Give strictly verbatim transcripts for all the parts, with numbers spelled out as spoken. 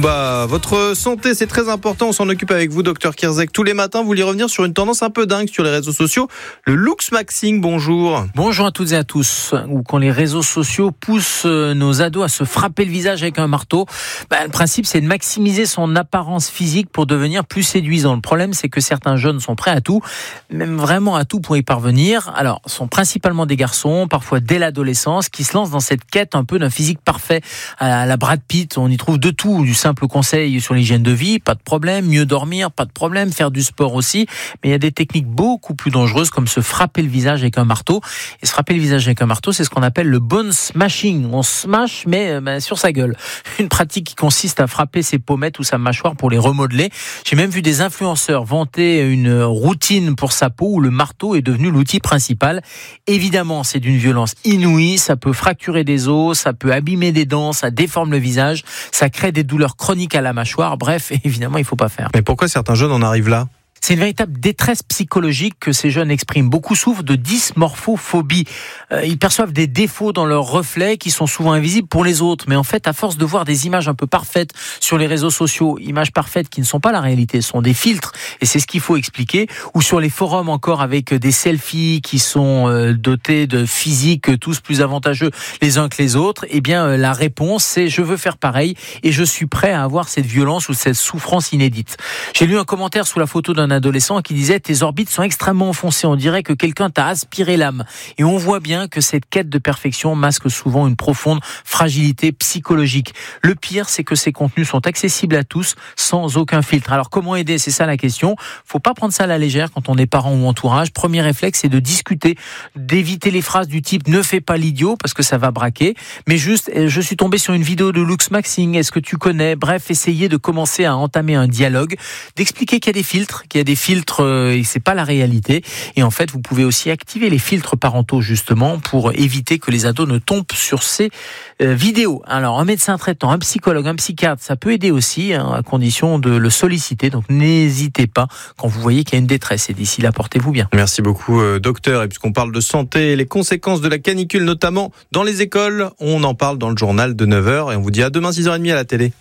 Bah, votre santé, c'est très important. On s'en occupe avec vous, docteur Kierzek. Tous les matins, vous voulez revenir sur une tendance un peu dingue sur les réseaux sociaux. Le looksmaxing, bonjour. Bonjour à toutes et à tous. Ou quand les réseaux sociaux poussent nos ados à se frapper le visage avec un marteau, bah, le principe, c'est de maximiser son apparence physique pour devenir plus séduisant. Le problème, c'est que certains jeunes sont prêts à tout, même vraiment à tout pour y parvenir. Alors, ce sont principalement des garçons, parfois dès l'adolescence, qui se lancent dans cette quête un peu d'un physique parfait. À la Brad Pitt, on y trouve de tout, du simple conseil sur l'hygiène de vie, pas de problème, mieux dormir, pas de problème, faire du sport aussi, mais il y a des techniques beaucoup plus dangereuses comme se frapper le visage avec un marteau. Et se frapper le visage avec un marteau, c'est ce qu'on appelle le bone smashing. On smash, mais ben, sur sa gueule. Une pratique qui consiste à frapper ses pommettes ou sa mâchoire pour les remodeler. J'ai même vu des influenceurs vanter une routine pour sa peau où le marteau est devenu l'outil principal. Évidemment, c'est d'une violence inouïe, ça peut fracturer des os, ça peut abîmer des dents, ça déforme le visage, ça crée des douleurs chronique à la mâchoire, bref, évidemment, il ne faut pas faire. Mais pourquoi certains jeunes en arrivent là ? C'est une véritable détresse psychologique que ces jeunes expriment. Beaucoup souffrent de dysmorphophobie. Euh, ils perçoivent des défauts dans leurs reflets qui sont souvent invisibles pour les autres. Mais en fait, à force de voir des images un peu parfaites sur les réseaux sociaux, images parfaites qui ne sont pas la réalité, ce sont des filtres, et c'est ce qu'il faut expliquer, ou sur les forums encore avec des selfies qui sont euh, dotés de physiques tous plus avantageux les uns que les autres, eh bien euh, la réponse c'est je veux faire pareil et je suis prêt à avoir cette violence ou cette souffrance inédite. J'ai lu un commentaire sous la photo d'un adolescent qui disait « Tes orbites sont extrêmement enfoncées, on dirait que quelqu'un t'a aspiré l'âme ». Et on voit bien que cette quête de perfection masque souvent une profonde fragilité psychologique. Le pire, c'est que ces contenus sont accessibles à tous, sans aucun filtre. Alors comment aider ? C'est ça la question. Faut pas prendre ça à la légère quand on est parent ou entourage. Premier réflexe, c'est de discuter, d'éviter les phrases du type « Ne fais pas l'idiot » parce que ça va braquer. Mais juste, je suis tombé sur une vidéo de looksmaxing, est-ce que tu connais ? Bref, essayez de commencer à entamer un dialogue, d'expliquer qu'il y a des filtres, qu'il y a des filtres euh, et c'est pas la réalité. Et en fait, vous pouvez aussi activer les filtres parentaux justement pour éviter que les ados ne tombent sur ces euh, vidéos. Alors, un médecin traitant, un psychologue, un psychiatre, ça peut aider aussi hein, à condition de le solliciter. Donc, n'hésitez pas quand vous voyez qu'il y a une détresse. Et d'ici là, portez-vous bien. Merci beaucoup, euh, docteur. Et puisqu'on parle de santé et les conséquences de la canicule, notamment dans les écoles, on en parle dans le journal de neuf heures et on vous dit à demain six heures trente à la télé.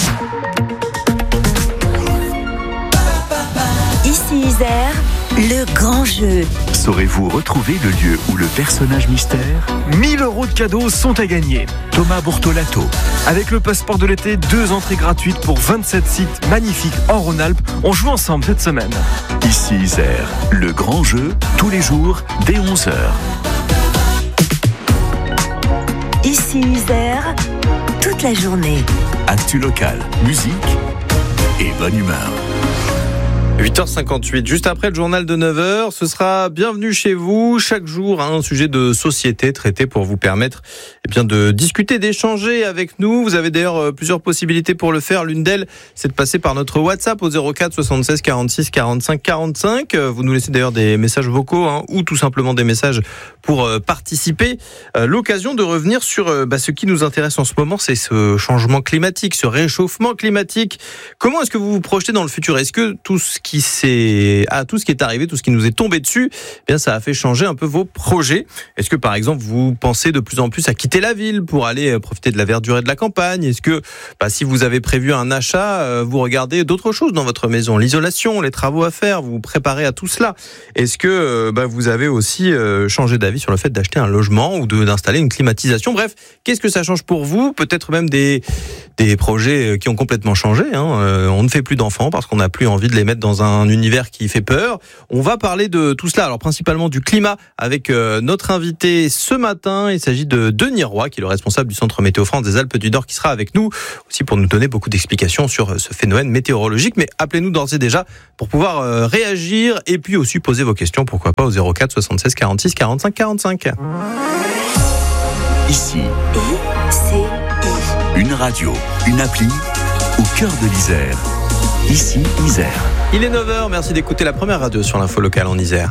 Ici Isère, le grand jeu. Saurez-vous retrouver le lieu où le personnage mystère ? mille euros de cadeaux sont à gagner. Thomas Bortolato. Avec le passeport de l'été, deux entrées gratuites pour vingt-sept sites magnifiques en Rhône-Alpes. On joue ensemble cette semaine. Ici Isère, le grand jeu, tous les jours, dès onze heures. Ici Isère, toute la journée. Actu locale, musique et bonne humeur. huit heures cinquante-huit, juste après le journal de neuf heures, ce sera bienvenue chez vous. Chaque jour, un sujet de société traité pour vous permettre eh bien, de discuter, d'échanger avec nous. Vous avez d'ailleurs plusieurs possibilités pour le faire. L'une d'elles, c'est de passer par notre WhatsApp au zéro quatre soixante-seize quarante-six quarante-cinq quarante-cinq. Vous nous laissez d'ailleurs des messages vocaux hein, ou tout simplement des messages pour euh, participer. Euh, l'occasion de revenir sur euh, bah, ce qui nous intéresse en ce moment, c'est ce changement climatique, ce réchauffement climatique. Comment est-ce que vous vous projetez dans le futur ? Est-ce que tout ce qui s'est, ah, tout ce qui est arrivé, tout ce qui nous est tombé dessus, eh bien, ça a fait changer un peu vos projets. Est-ce que, par exemple, vous pensez de plus en plus à quitter la ville pour aller profiter de la verdure et de la campagne ? Est-ce que, bah, si vous avez prévu un achat, vous regardez d'autres choses dans votre maison ? L'isolation, les travaux à faire, vous vous préparez à tout cela. Est-ce que, bah, vous avez aussi changé d'avis sur le fait d'acheter un logement ou de, d'installer une climatisation ? Bref, qu'est-ce que ça change pour vous ? Peut-être même des, des projets qui ont complètement changé, hein. On ne fait plus d'enfants parce qu'on n'a plus envie de les mettre dans un univers qui fait peur. On va parler de tout cela, alors principalement du climat, avec euh, notre invité ce matin. Il s'agit de Denis Roy, qui est le responsable du Centre Météo France des Alpes du Nord, qui sera avec nous aussi pour nous donner beaucoup d'explications sur ce phénomène météorologique. Mais appelez-nous d'ores et déjà pour pouvoir euh, réagir et puis aussi poser vos questions, pourquoi pas, au zéro quatre soixante-seize quarante-six quarante-cinq quarante-cinq. Ici, I C I. une radio, une appli au cœur de l'Isère. Ici, Isère. Il est neuf heures, merci d'écouter la première radio sur l'info locale en Isère.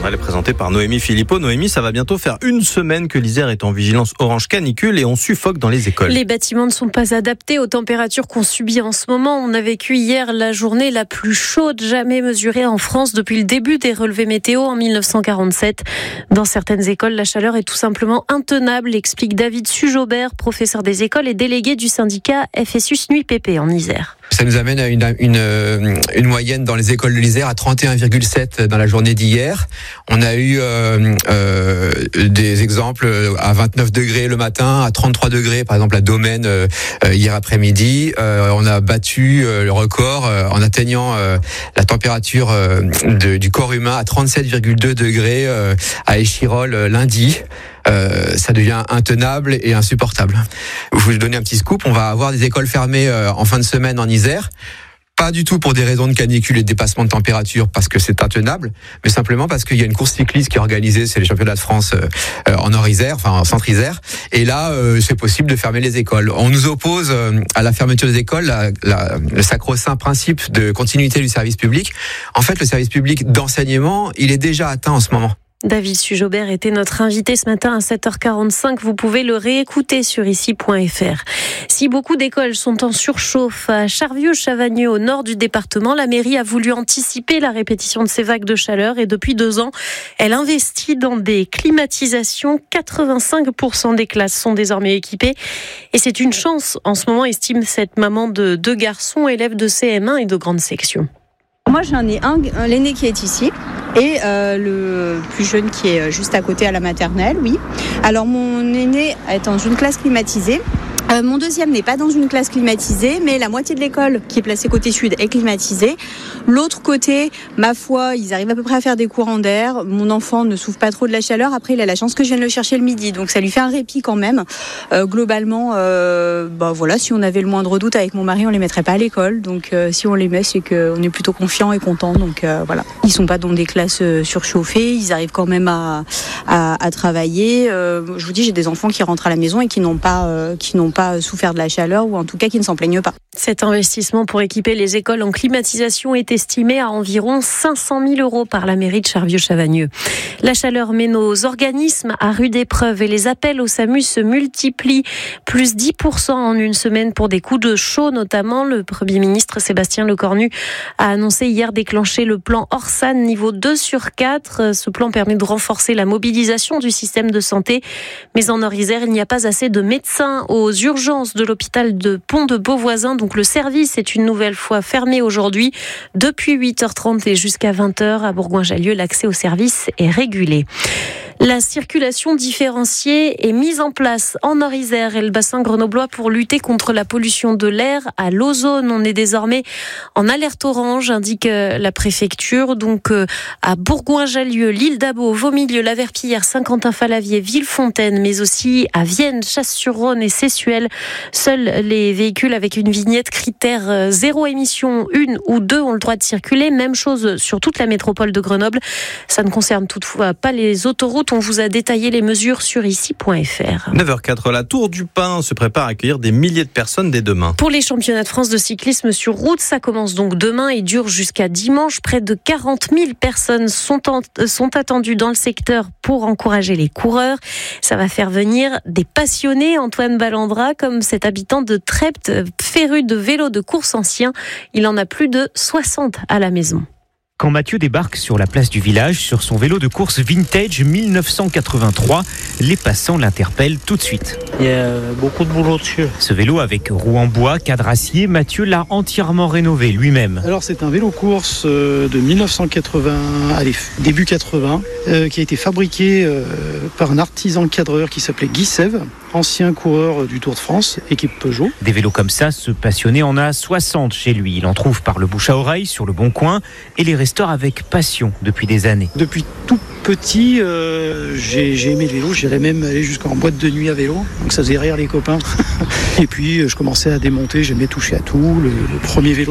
Elle est présentée par Noémie Philippot. Noémie, ça va bientôt faire une semaine que l'Isère est en vigilance orange canicule et on suffoque dans les écoles. Les bâtiments ne sont pas adaptés aux températures qu'on subit en ce moment. On a vécu hier la journée la plus chaude jamais mesurée en France depuis le début des relevés météo en mille neuf cent quarante-sept. Dans certaines écoles, la chaleur est tout simplement intenable, explique David Sujaubert, professeur des écoles et délégué du syndicat F S U S N U I P P en Isère. Ça nous amène à une, une, une moyenne dans les écoles de l'Isère à trente et un virgule sept dans la journée d'hier. On a eu euh, euh, des exemples à vingt-neuf degrés le matin, à trente-trois degrés par exemple à Domaine euh, hier après-midi. Euh, on a battu euh, le record euh, en atteignant euh, la température euh, de, du corps humain à trente-sept virgule deux degrés euh, à Échirolles euh, lundi. Euh, ça devient intenable et insupportable. Je vais vous donner un petit scoop, on va avoir des écoles fermées euh, en fin de semaine en Isère. Pas du tout pour des raisons de canicule et de dépassement de température parce que c'est intenable, mais simplement parce qu'il y a une course cycliste qui est organisée, c'est les championnats de France euh, en Nord-Isère, enfin en Centre-Isère, et là euh, c'est possible de fermer les écoles. On nous oppose euh, à la fermeture des écoles la, la, le sacro-saint principe de continuité du service public. En fait, le service public d'enseignement, il est déjà atteint en ce moment. David Sujaubert était notre invité ce matin à sept heures quarante-cinq. Vous pouvez le réécouter sur ici point f r. Si beaucoup d'écoles sont en surchauffe à Charvieux-Chavagneux, au nord du département, la mairie a voulu anticiper la répétition de ces vagues de chaleur et depuis deux ans, elle investit dans des climatisations. quatre-vingt-cinq pour cent des classes sont désormais équipées et c'est une chance en ce moment, estime cette maman de deux garçons, élèves de C M un et de grande section. Moi j'en ai un, l'aîné qui est ici et euh, le plus jeune qui est juste à côté à la maternelle, oui. Alors mon aîné est dans une classe climatisée. Euh, mon deuxième n'est pas dans une classe climatisée, mais la moitié de l'école qui est placée côté sud est climatisée. L'autre côté, ma foi, ils arrivent à peu près à faire des courants d'air. Mon enfant ne souffre pas trop de la chaleur. Après, il a la chance que je vienne le chercher le midi, donc ça lui fait un répit quand même. Euh, globalement, euh, bah voilà, si on avait le moindre doute avec mon mari, on les mettrait pas à l'école. Donc euh, si on les met, c'est qu'on est plutôt confiant et content. Donc euh, voilà, ils sont pas dans des classes surchauffées. Ils arrivent quand même à à, à travailler. Euh, je vous dis, j'ai des enfants qui rentrent à la maison et qui n'ont pas euh, qui n'ont pas souffert de la chaleur ou en tout cas qui ne s'en plaignent pas. Cet investissement pour équiper les écoles en climatisation est estimé à environ cinq cent mille euros par la mairie de Charvieux-Chavagneux. La chaleur met nos organismes à rude épreuve et les appels au SAMU se multiplient. Plus dix pour cent en une semaine pour des coups de chaud notamment. Le Premier ministre Sébastien Lecornu a annoncé hier déclencher le plan Orsan niveau deux sur quatre. Ce plan permet de renforcer la mobilisation du système de santé. Mais en Nord-Isère, il n'y a pas assez de médecins aux urgences de l'hôpital de Pont-de-Beauvoisin. Donc le service est une nouvelle fois fermé aujourd'hui. Depuis huit heures trente et jusqu'à vingt heures à Bourgoin-Jallieu, l'accès au service est régulé. La circulation différenciée est mise en place en Nord-Isère et le bassin grenoblois pour lutter contre la pollution de l'air à l'ozone. On est désormais en alerte orange, indique la préfecture. Donc à Bourgoin-Jallieu, l'île d'Abo, Vaumilieu, La Verpillière, Saint-Quentin-Falavier, Villefontaine, mais aussi à Vienne, Chasse-sur-Rhône et Sessuel. Seuls les véhicules avec une vignette critère zéro émission une ou deux ont le droit de circuler. Même chose sur toute la métropole de Grenoble. Ça ne concerne toutefois pas les autoroutes. On vous a détaillé les mesures sur ici point f r. neuf heures quatre, la Tour du Pin se prépare à accueillir des milliers de personnes dès demain. Pour les championnats de France de cyclisme sur route, ça commence donc demain et dure jusqu'à dimanche. Près de quarante mille personnes sont, en, sont attendues dans le secteur pour encourager les coureurs. Ça va faire venir des passionnés. Antoine Ballandra, comme cet habitant de Trepte, féru de vélos de course anciens. Il en a plus de soixante à la maison. Quand Mathieu débarque sur la place du village sur son vélo de course vintage mille neuf cent quatre-vingt-trois, les passants l'interpellent tout de suite. Il y a beaucoup de boulot dessus. Ce vélo avec roue en bois, cadre acier, Mathieu l'a entièrement rénové lui-même. Alors c'est un vélo course de mille neuf cent quatre-vingts, allez, début quatre-vingts, euh, qui a été fabriqué euh, par un artisan cadreur qui s'appelait Guy Sève, ancien coureur du Tour de France, équipe Peugeot. Des vélos comme ça, ce passionné en a soixante chez lui. Il en trouve par le bouche à oreille, sur le Bon Coin, et les restaure avec passion depuis des années. Depuis tout petit, euh, j'ai, j'ai aimé le vélo. J'irais même aller jusqu'en boîte de nuit à vélo. Donc ça faisait rire les copains. Et puis je commençais à démonter, j'aimais toucher à tout. Le, le premier vélo